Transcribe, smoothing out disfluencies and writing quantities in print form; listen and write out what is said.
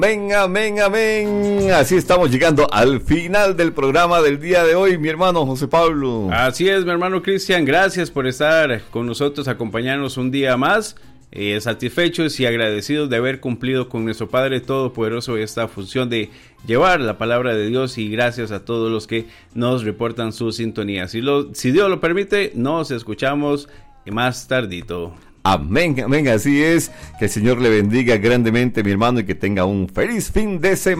Amén, amén, amén. Así estamos llegando al final del programa del día de hoy, mi hermano José Pablo. Así es, mi hermano Cristian, gracias por estar con nosotros, acompañarnos un día más. Satisfechos y agradecidos de haber cumplido con nuestro Padre Todopoderoso esta función de llevar la palabra de Dios, y gracias a todos los que nos reportan su sintonía. Si Dios lo permite, nos escuchamos más tardito. Amén, amén, así es. Que el Señor le bendiga grandemente, mi hermano, y que tenga un feliz fin de semana.